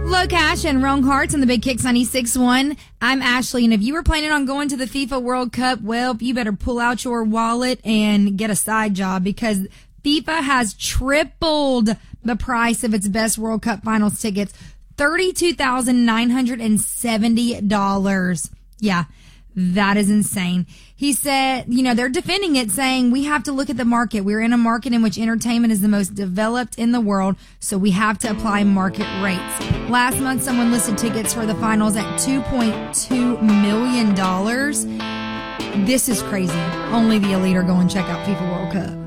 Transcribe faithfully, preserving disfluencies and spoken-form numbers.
Low Cash and Wrong Hearts on the Big Kicks ninety-six point one. I'm Ashley, and if you were planning on going to the FIFA World Cup, well, you better pull out your wallet and get a side job because FIFA has tripled the price of its best World Cup finals tickets, thirty-two thousand nine hundred seventy dollars. Yeah, that is insane. He said, you know, they're defending it, saying we have to look at the market. We're in a market in which entertainment is the most developed in the world, so we have to apply market rates. Last month, someone listed tickets for the finals at two point two million dollars. This is crazy. Only the elite are going to check out FIFA World Cup.